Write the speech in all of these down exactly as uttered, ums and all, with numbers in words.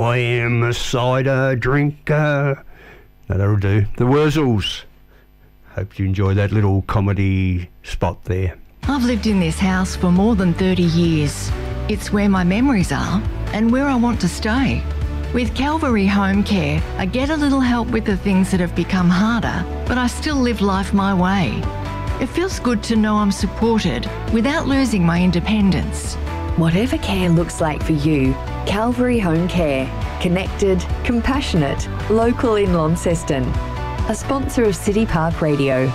I am a cider drinker. No, that'll do. The Wurzels. Hope you enjoy that little comedy spot there. I've lived in this house for more than thirty years. It's where my memories are and where I want to stay. With Calvary Home Care, I get a little help with the things that have become harder, but I still live life my way. It feels good to know I'm supported without losing my independence. Whatever care looks like for you, Calvary Home Care. Connected, compassionate, local in Launceston. A sponsor of City Park Radio.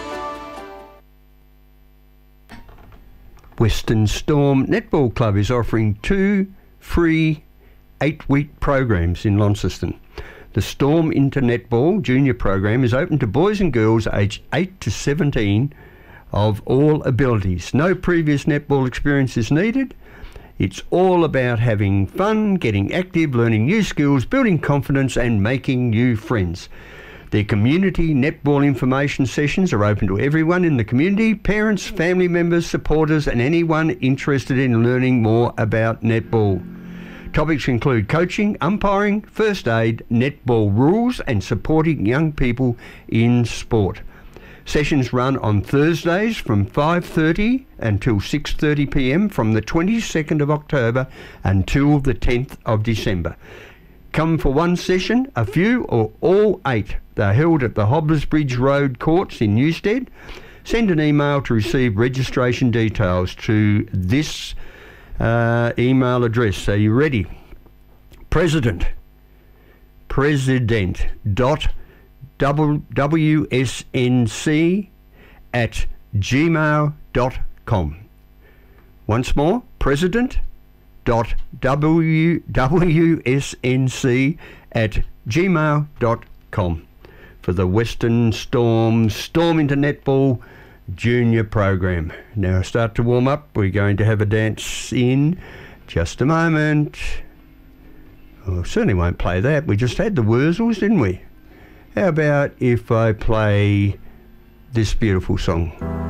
Western Storm Netball Club is offering two free eight-week programs in Launceston. The Storm Inter Netball Junior program is open to boys and girls aged eight to seventeen of all abilities. No previous netball experience is needed. It's all about having fun, getting active, learning new skills, building confidence and making new friends. Their community netball information sessions are open to everyone in the community, parents, family members, supporters and anyone interested in learning more about netball. Topics include coaching, umpiring, first aid, netball rules and supporting young people in sport. Sessions run on Thursdays from five thirty until six thirty p m from the twenty-second of October until the tenth of December. Come for one session, a few or all eight. They're held at the Hobblers Bridge Road Courts in Newstead. Send an email to receive registration details to this uh, email address. Are you ready? President. President dot W S N C at gmail dot com. Once more, president dot W S N C at gmail dot com for the Western Storm Storm Inter Netball Junior program. Now start to warm up. We're going to have a dance in just a moment. Oh, I certainly won't play that. We just had the Wurzels, didn't we? How about if I play this beautiful song?